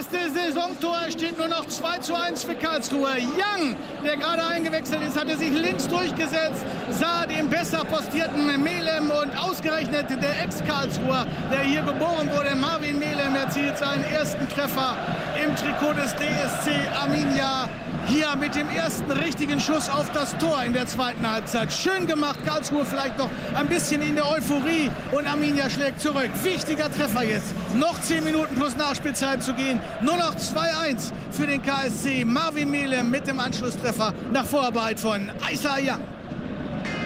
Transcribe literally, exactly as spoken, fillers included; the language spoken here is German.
erste Saisontor, steht nur noch zwei zu eins für Karlsruhe. Young, der gerade eingewechselt ist, hatte sich links durchgesetzt, sah den besser postierten Melem und ausgerechnet der Ex-Karlsruher, der hier geboren wurde, Marvin Melem, erzielt seinen ersten Treffer im Trikot des D S C Arminia. Hier mit dem ersten richtigen Schuss auf das Tor in der zweiten Halbzeit. Schön gemacht, Karlsruhe vielleicht noch ein bisschen in der Euphorie und Arminia schlägt zurück. Wichtiger Treffer jetzt. Noch zehn Minuten plus Nachspielzeit zu gehen. Nur noch zwei eins für den K S C. Marvin Melem mit dem Anschlusstreffer nach Vorarbeit von Aissa Young.